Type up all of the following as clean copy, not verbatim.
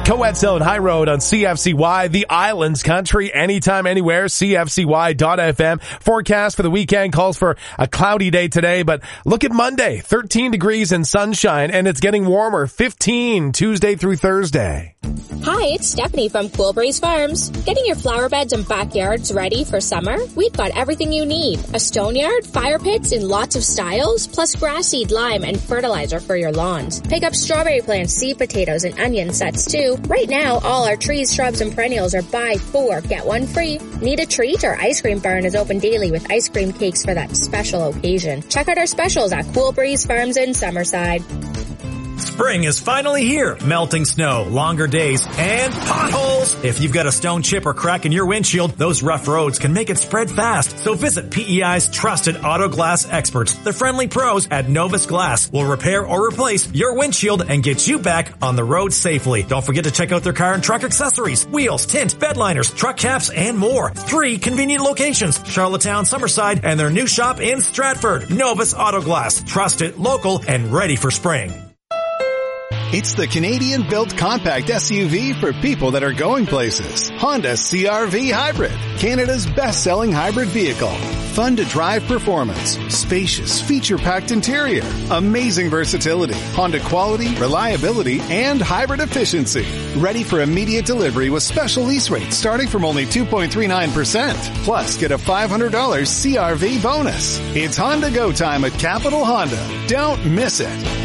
Coetzee High Road on CFCY, the Islands Country, anytime, anywhere, CFCY.FM. Forecast for the weekend calls for a cloudy day today, but look at Monday, 13 degrees and sunshine, and it's getting warmer, 15 Tuesday through Thursday. Hi, it's Stephanie from Cool Breeze Farms. Getting your flower beds and backyards ready for summer? We've got everything you need. A stone yard, fire pits in lots of styles, plus grass seed, lime, and fertilizer for your lawns. Pick up strawberry plants, seed potatoes, and onion sets too. Right now, all our trees, shrubs, and perennials are buy 4, get 1 free. Need a treat? Our ice cream barn is open daily with ice cream cakes for that special occasion. Check out our specials at Cool Breeze Farms in Summerside. Spring is finally here. Melting snow, longer days, and potholes. If you've got a stone chip or crack in your windshield, those rough roads can make it spread fast. So visit PEI's trusted auto glass experts. The friendly pros at Novus Glass will repair or replace your windshield and get you back on the road safely. Don't forget to check out their car and truck accessories, wheels, tint, bed liners, truck caps, and more. 3 convenient locations, Charlottetown, Summerside, and their new shop in Stratford. Novus Auto Glass. Trusted, local, and ready for spring. It's the Canadian-built compact SUV for people that are going places. Honda CR-V Hybrid, Canada's best-selling hybrid vehicle. Fun to drive performance, spacious, feature-packed interior, amazing versatility, Honda quality, reliability, and hybrid efficiency. Ready for immediate delivery with special lease rates starting from only 2.39%. Plus, get a $500 CR-V bonus. It's Honda Go time at Capital Honda. Don't miss it.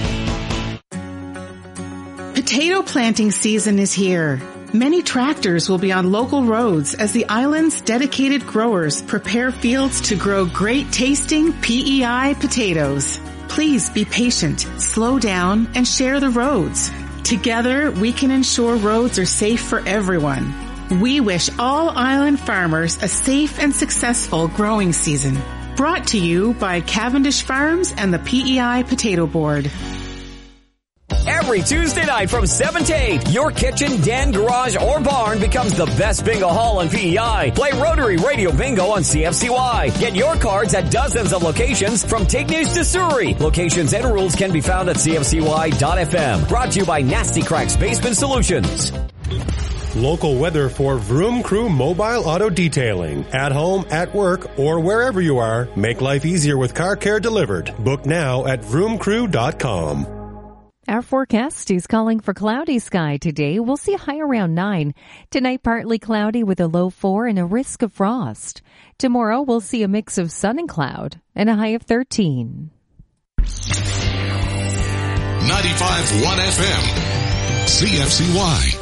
Potato planting season is here. Many tractors will be on local roads as the island's dedicated growers prepare fields to grow great tasting PEI potatoes. Please be patient, slow down, and share the roads. Together, we can ensure roads are safe for everyone. We wish all island farmers a safe and successful growing season. Brought to you by Cavendish Farms and the PEI Potato Board. Every Tuesday night from 7 to 8, your kitchen, den, garage, or barn becomes the best bingo hall in PEI. Play Rotary Radio Bingo on CFCY. Get your cards at dozens of locations from Tignes to Surrey. Locations and rules can be found at CFCY.FM. Brought to you by Nasty Cracks Basement Solutions. Local weather for Vroom Crew Mobile Auto Detailing. At home, at work, or wherever you are, make life easier with car care delivered. Book now at vroomcrew.com. Our forecast is calling for cloudy sky today. We'll see a high around 9. Tonight, partly cloudy with a low 4 and a risk of frost. Tomorrow, we'll see a mix of sun and cloud and a high of 13. 95.1 FM, CFCY.